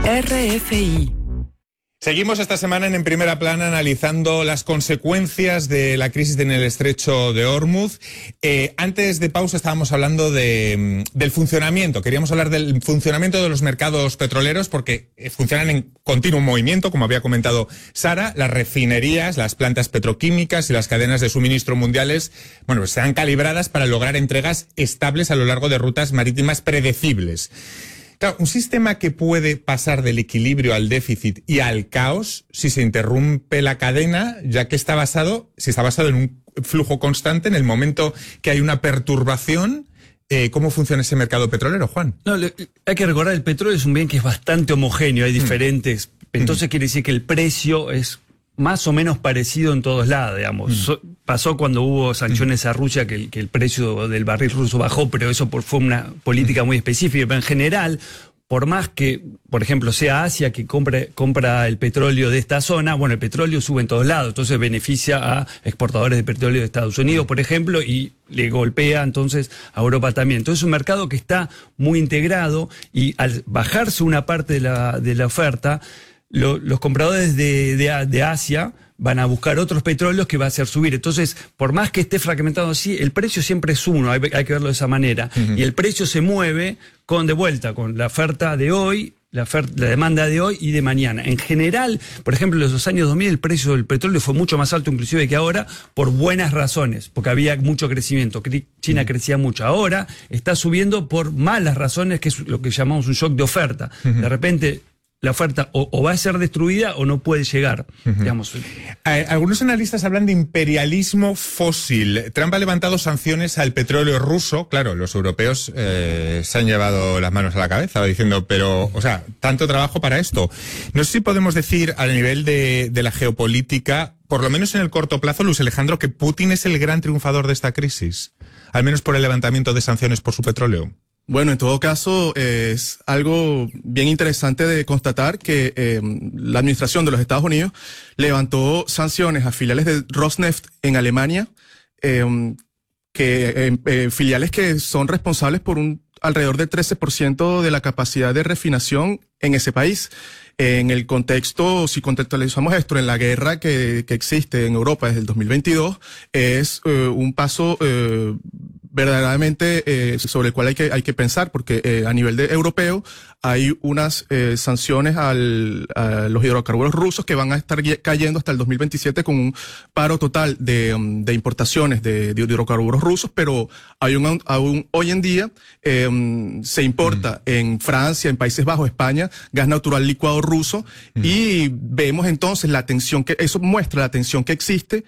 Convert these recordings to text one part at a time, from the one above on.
RFI. Seguimos esta semana en Primera Plana analizando las consecuencias de la crisis en el estrecho de Hormuz. Antes de pausa estábamos hablando del funcionamiento. Queríamos hablar del funcionamiento de los mercados petroleros porque funcionan en continuo movimiento, como había comentado Sara. Las refinerías, las plantas petroquímicas y las cadenas de suministro mundiales, bueno, pues están calibradas para lograr entregas estables a lo largo de rutas marítimas predecibles. Claro, un sistema que puede pasar del equilibrio al déficit y al caos si se interrumpe la cadena, ya que está basado en un flujo constante. En el momento que hay una perturbación, ¿cómo funciona ese mercado petrolero, Juan? No, hay que recordar, el petróleo es un bien que es bastante homogéneo, hay diferentes. Entonces quiere decir que el precio es más o menos parecido en todos lados, digamos. Pasó cuando hubo sanciones a Rusia que el precio del barril ruso bajó, pero eso fue una política muy específica. Pero en general, por más que, por ejemplo, sea Asia que compra el petróleo de esta zona, bueno, el petróleo sube en todos lados, entonces beneficia a exportadores de petróleo de Estados Unidos, por ejemplo, y le golpea entonces a Europa también. Entonces es un mercado que está muy integrado y al bajarse una parte de la oferta, los compradores de Asia van a buscar otros petróleos que va a hacer subir. Entonces, por más que esté fragmentado así, el precio siempre es uno, hay que verlo de esa manera. Y el precio se mueve con la oferta de hoy, la demanda de hoy y de mañana. En general, por ejemplo, en los años 2000 el precio del petróleo fue mucho más alto inclusive que ahora por buenas razones, porque había mucho crecimiento. China crecía mucho. Ahora está subiendo por malas razones, que es lo que llamamos un shock de oferta. De repente la oferta o va a ser destruida o no puede llegar, digamos. Algunos analistas hablan de imperialismo fósil. Trump ha levantado sanciones al petróleo ruso. Claro, los europeos se han llevado las manos a la cabeza diciendo, pero, o sea, tanto trabajo para esto. No sé si podemos decir a nivel de la geopolítica, por lo menos en el corto plazo, Luis Alejandro, que Putin es el gran triunfador de esta crisis, al menos por el levantamiento de sanciones por su petróleo. Bueno, en todo caso, es algo bien interesante de constatar que la administración de los Estados Unidos levantó sanciones a filiales de Rosneft en Alemania, filiales que son responsables por alrededor del 13% de la capacidad de refinación en ese país. En el contexto, si contextualizamos esto, en la guerra que existe en Europa desde el 2022, es un paso verdaderamente sobre el cual hay que pensar, porque a nivel europeo hay unas sanciones a los hidrocarburos rusos que van a estar cayendo hasta el 2027 con un paro total de importaciones de hidrocarburos rusos, pero aún hoy en día se importa en Francia, en Países Bajos, España, gas natural licuado ruso, y vemos entonces eso muestra la tensión que existe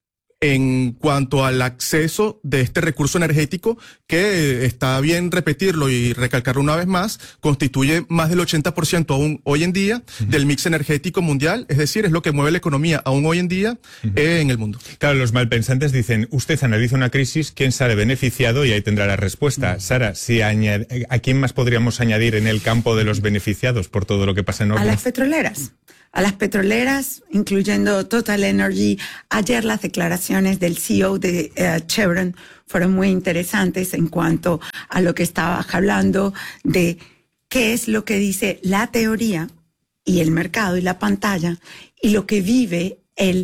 en cuanto al acceso de este recurso energético que, está bien repetirlo y recalcarlo una vez más, constituye más del 80% aún hoy en día del mix energético mundial, es decir, es lo que mueve la economía aún hoy en día en el mundo. Claro, los malpensantes dicen, usted analiza una crisis, ¿quién sale beneficiado? Y ahí tendrá la respuesta. Sara, ¿a quién más podríamos añadir en el campo de los beneficiados por todo lo que pasa en Hormuz? A las petroleras. A las petroleras, incluyendo Total Energy. Ayer las declaraciones del CEO de Chevron fueron muy interesantes en cuanto a lo que estaba hablando de qué es lo que dice la teoría y el mercado y la pantalla y lo que vive el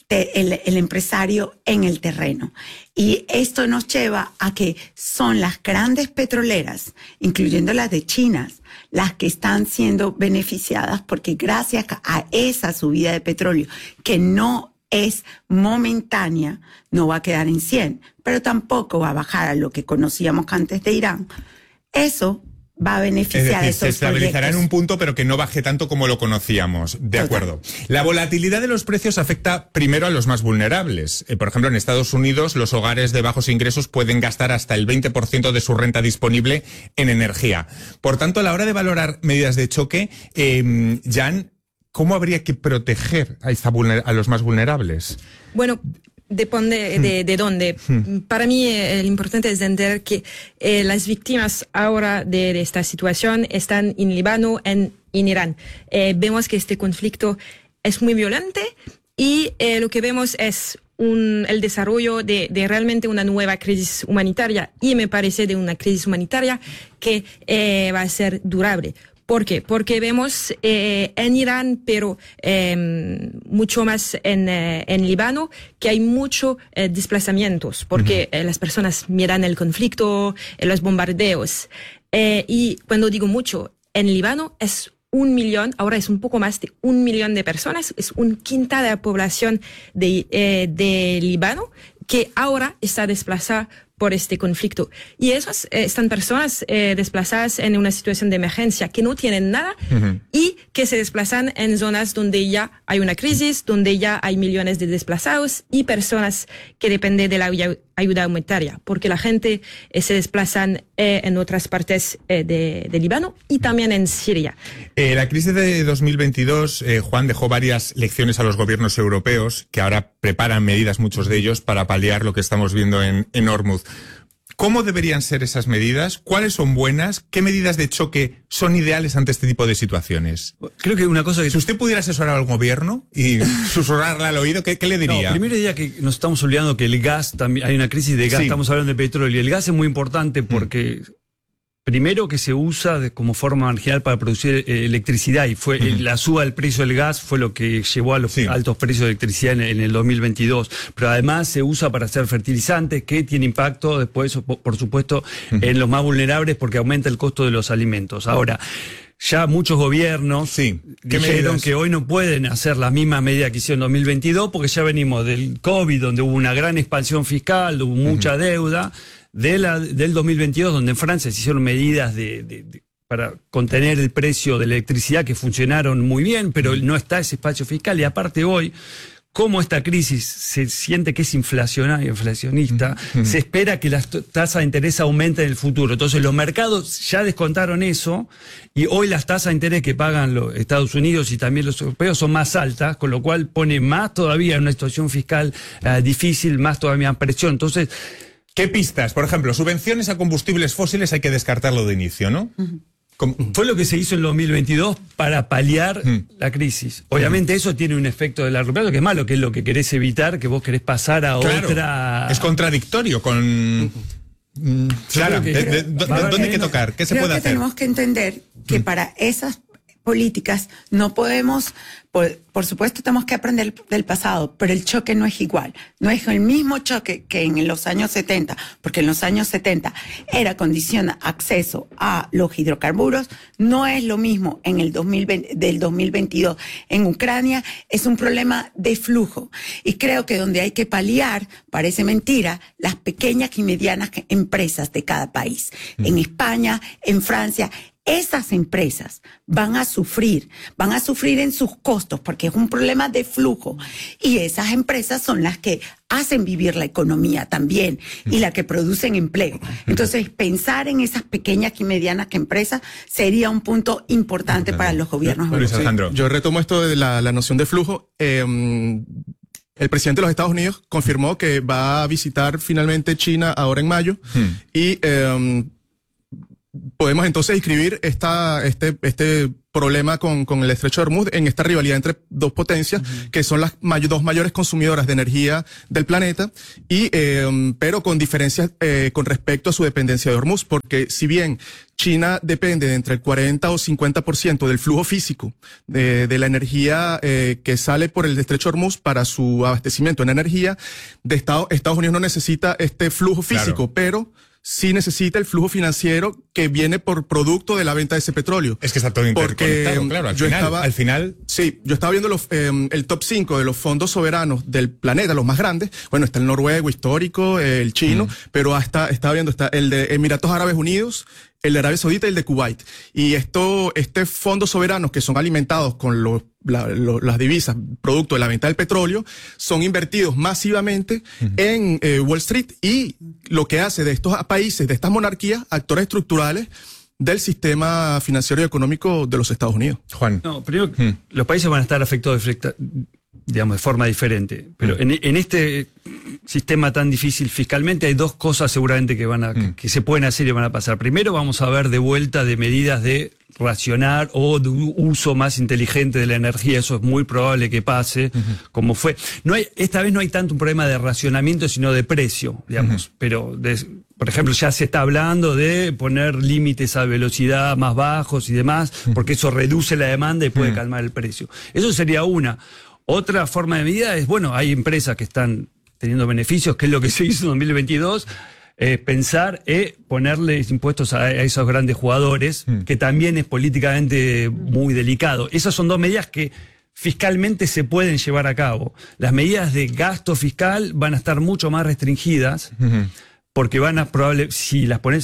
empresario en el terreno. Y esto nos lleva a que son las grandes petroleras, incluyendo las de China, las que están siendo beneficiadas porque gracias a esa subida de petróleo, que no es momentánea, no va a quedar en 100, pero tampoco va a bajar a lo que conocíamos antes de Irán, eso va a beneficiar a esos se estabilizará proyectos. en un punto, pero que no baje tanto como lo conocíamos. De acuerdo. La volatilidad de los precios afecta primero a los más vulnerables. Por ejemplo, en Estados Unidos, los hogares de bajos ingresos pueden gastar hasta el 20% de su renta disponible en energía. Por tanto, a la hora de valorar medidas de choque, Jan, ¿cómo habría que proteger a los más vulnerables? Bueno, depende de dónde. Para mí, lo importante es entender que las víctimas ahora de esta situación están en Líbano, en Irán. Vemos que este conflicto es muy violento y lo que vemos es el desarrollo de realmente una nueva crisis humanitaria, y me parece de una crisis humanitaria que va a ser durable. ¿Por qué? Porque vemos en Irán, pero mucho más en Líbano, que hay muchos desplazamientos, porque las personas miran el conflicto, los bombardeos. Y cuando digo mucho, en Líbano es 1 millón, ahora es un poco más de 1 millón de personas, es un quinta de la población de Líbano, que ahora está desplazada por este conflicto. Y esas están personas desplazadas en una situación de emergencia, que no tienen nada y que se desplazan en zonas donde ya hay una crisis, donde ya hay millones de desplazados y personas que dependen de la ayuda humanitaria, porque la gente se desplazan en otras partes de Líbano y también en Siria. La crisis de 2022, Juan, dejó varias lecciones a los gobiernos europeos, que ahora preparan medidas, muchos de ellos, para paliar lo que estamos viendo en Hormuz. ¿Cómo deberían ser esas medidas? ¿Cuáles son buenas? ¿Qué medidas de choque son ideales ante este tipo de situaciones? Creo que una cosa que... Si usted pudiera asesorar al gobierno y susurrarle al oído, ¿qué le diría? No, primero diría que nos estamos olvidando que el gas, también hay una crisis de gas, Sí. Estamos hablando de petróleo, y el gas es muy importante porque... Primero que se usa como forma marginal para producir electricidad y fue la suba del precio del gas fue lo que llevó a los altos precios de electricidad en el 2022. Pero además se usa para hacer fertilizantes que tiene impacto después, por supuesto, en los más vulnerables porque aumenta el costo de los alimentos. Ahora, ya muchos gobiernos dijeron que hoy no pueden hacer la misma medida que hicieron en 2022 porque ya venimos del COVID, donde hubo una gran expansión fiscal, hubo mucha deuda, del 2022, donde en Francia se hicieron medidas para contener el precio de la electricidad que funcionaron muy bien, pero no está ese espacio fiscal. Y aparte hoy, como esta crisis se siente que es inflacionista, se espera que las tasas de interés aumenten en el futuro. Entonces los mercados ya descontaron eso y hoy las tasas de interés que pagan los Estados Unidos y también los europeos son más altas, con lo cual pone más todavía en una situación fiscal difícil, más todavía presión. Entonces, ¿qué pistas? Por ejemplo, subvenciones a combustibles fósiles hay que descartarlo de inicio, ¿no? Fue lo que se hizo en 2022 para paliar la crisis. Obviamente eso tiene un efecto de largo plazo que es malo, que es lo que querés evitar, que vos querés pasar a otra... Es contradictorio con... Clara, ¿dónde hay que tocar? ¿Qué se puede hacer? Tenemos que entender que para esas políticas no podemos, por supuesto tenemos que aprender del pasado, pero el choque no es igual, no es el mismo choque que en los años 70, porque en los años 70 era condición acceso a los hidrocarburos, no es lo mismo en el 2022 en Ucrania, es un problema de flujo y creo que donde hay que paliar, parece mentira, las pequeñas y medianas empresas de cada país, en España, en Francia. Esas empresas van a sufrir en sus costos porque es un problema de flujo y esas empresas son las que hacen vivir la economía también y las que producen empleo. Entonces, pensar en esas pequeñas y medianas empresas sería un punto importante para los gobiernos Luis europeos. Alejandro. Yo retomo esto de la noción de flujo. El presidente de los Estados Unidos confirmó que va a visitar finalmente China ahora en mayo y podemos entonces inscribir este problema con el estrecho de Hormuz en esta rivalidad entre dos potencias que son las dos mayores consumidoras de energía del planeta pero con diferencias con respecto a su dependencia de Hormuz, porque si bien China depende de entre el 40 o 50% del flujo físico de la energía que sale por el estrecho de Hormuz para su abastecimiento en energía, Estados Unidos no necesita este flujo físico, pero sí necesita el flujo financiero que viene por producto de la venta de ese petróleo. Es que está todo interconectado, claro. Al final... Sí, yo estaba viendo el top 5 de los fondos soberanos del planeta, los más grandes. Bueno, está el noruego histórico, el chino, pero estaba viendo, está el de Emiratos Árabes Unidos, el de Arabia Saudita y el de Kuwait. Y fondos soberanos que son alimentados con las divisas producto de la venta del petróleo son invertidos masivamente en Wall Street y lo que hace de estos países, de estas monarquías, actores estructurales del sistema financiero y económico de los Estados Unidos. Juan. No, primero, los países van a estar afectados de forma diferente, pero en este sistema tan difícil fiscalmente hay dos cosas seguramente que se pueden hacer y van a pasar. Primero vamos a ver de vuelta de medidas de racionar o de uso más inteligente de la energía, eso es muy probable que pase, como fue. Esta vez no hay tanto un problema de racionamiento, sino de precio, digamos, pero por ejemplo, ya se está hablando de poner límites a velocidad más bajos y demás, porque eso reduce la demanda y puede calmar el precio. Eso sería una. Otra forma de medida es, bueno, hay empresas que están teniendo beneficios, que es lo que se hizo en 2022, pensar ponerles impuestos a esos grandes jugadores, que también es políticamente muy delicado. Esas son dos medidas que fiscalmente se pueden llevar a cabo. Las medidas de gasto fiscal van a estar mucho más restringidas, porque si las pones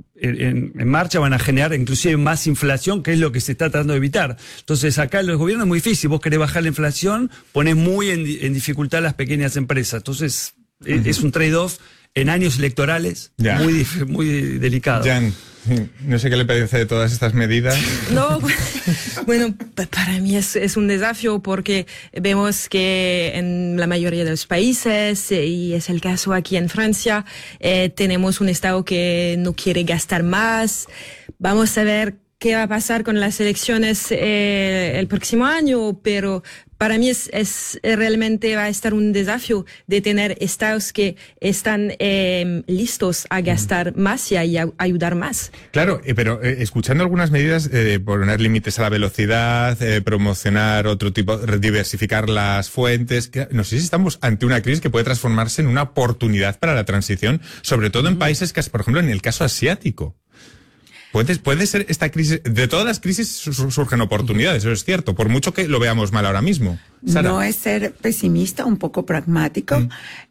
en marcha, van a generar inclusive más inflación, que es lo que se está tratando de evitar. Entonces, acá los gobiernos es muy difícil. Vos querés bajar la inflación, ponés muy en dificultad a las pequeñas empresas. Entonces, es un trade-off en años electorales muy delicado. Jan, no sé qué le parece de todas estas medidas. No, bueno, para mí es un desafío porque vemos que en la mayoría de los países, y es el caso aquí en Francia, tenemos un Estado que no quiere gastar más. Vamos a ver qué va a pasar con las elecciones el próximo año, pero para mí realmente va a estar un desafío de tener estados que están listos a gastar más y a ayudar más. Claro, pero escuchando algunas medidas, poner límites a la velocidad, promocionar otro tipo, diversificar las fuentes, no sé si estamos ante una crisis que puede transformarse en una oportunidad para la transición, sobre todo en países que, por ejemplo, en el caso asiático. Puede ser esta crisis, de todas las crisis surgen oportunidades, eso es cierto, por mucho que lo veamos mal ahora mismo. Sara. No es ser pesimista, un poco pragmático.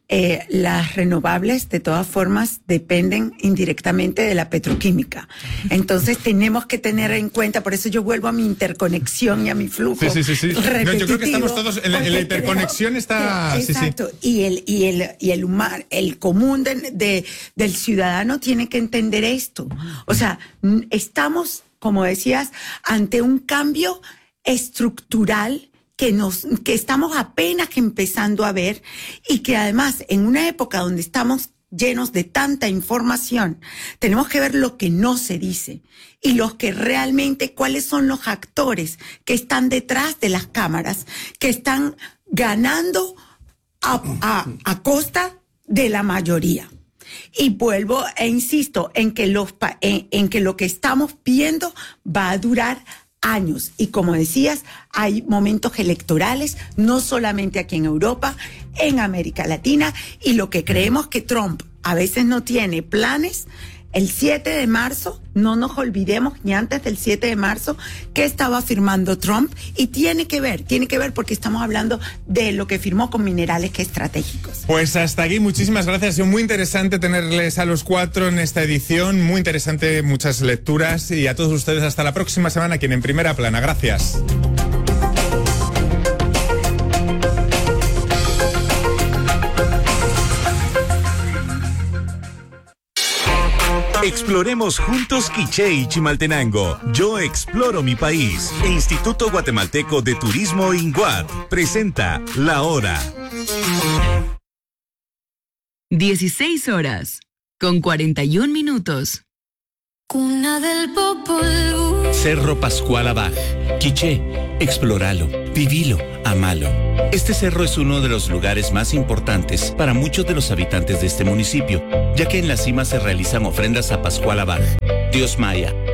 Las renovables, de todas formas, dependen indirectamente de la petroquímica. Entonces tenemos que tener en cuenta, por eso yo vuelvo a mi interconexión y a mi flujo. Sí. No, yo creo que estamos todos en la interconexión está. Exacto. Sí. Y el común del ciudadano tiene que entender esto. O sea, estamos, como decías, ante un cambio estructural que estamos apenas empezando a ver, y que además en una época donde estamos llenos de tanta información, tenemos que ver lo que no se dice y cuáles son los actores que están detrás de las cámaras, que están ganando a costa de la mayoría. Y vuelvo e insisto en que lo que estamos viendo va a durar años. Y como decías, hay momentos electorales, no solamente aquí en Europa, en América Latina, y lo que creemos que Trump a veces no tiene planes. El 7 de marzo, no nos olvidemos ni antes del 7 de marzo, que estaba firmando Trump, y tiene que ver porque estamos hablando de lo que firmó con minerales que estratégicos. Pues hasta aquí, muchísimas gracias. Ha sido muy interesante tenerles a los cuatro en esta edición, muy interesante, muchas lecturas, y a todos ustedes hasta la próxima semana aquí en Primera Plana. Gracias. Exploremos juntos Quiché y Chimaltenango. Yo exploro mi país. Instituto Guatemalteco de Turismo INGUAT presenta La Hora. 16:41. Cuna del Popol. Cerro Pascual Abaj. Quiché, explóralo, vivilo, amalo. Este cerro es uno de los lugares más importantes para muchos de los habitantes de este municipio, ya que en la cima se realizan ofrendas a Pascual Abaj, dios maya,